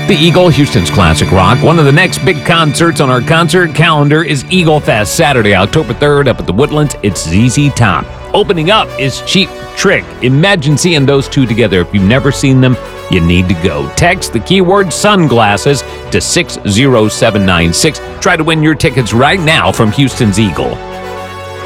The Eagle, Houston's classic rock. One of the next big concerts on our concert calendar is Eagle Fest, Saturday, October 3rd, up at the Woodlands. It's ZZ Top. Opening up is Cheap Trick. Imagine seeing those two together. If you've never seen them, you need to go. Text the keyword sunglasses to 60796. Try to win your tickets right now from Houston's Eagle.